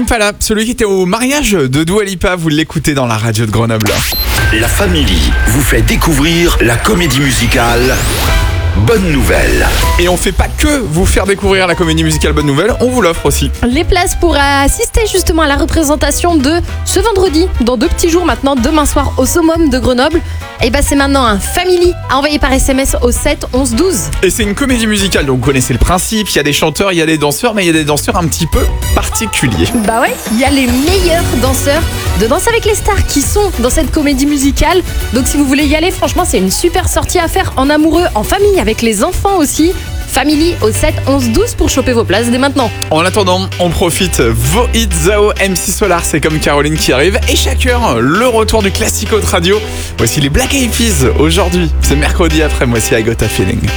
Kampala, celui qui était au mariage de Dua Lipa, vous l'écoutez dans la radio de Grenoble. La Family vous fait découvrir la comédie musicale Bonne Nouvelle. Et on fait pas que vous faire découvrir la comédie musicale Bonne Nouvelle, on vous l'offre aussi. Les places pour assister justement à la représentation de ce vendredi, dans 2 petits jours maintenant, demain soir au Summum de Grenoble. Et bah c'est maintenant un Family à envoyer par SMS au 7 11 12. Et c'est une comédie musicale, donc vous connaissez le principe, il y a des chanteurs, il y a des danseurs, mais il y a des danseurs un petit peu particuliers. Bah ouais, il y a les meilleurs danseurs de Danse avec les stars qui sont dans cette comédie musicale. Donc si vous voulez y aller, franchement c'est une super sortie à faire en amoureux, en famille, avec les enfants aussi. Family au 7 11 12 pour choper vos places dès maintenant. En attendant, on profite. Vo Hit Zao, MC Solar, c'est comme Caroline qui arrive. Et chaque heure, le retour du Classico de radio. Voici les Black Eyed Peas aujourd'hui. C'est mercredi après, voici I Got a Feeling.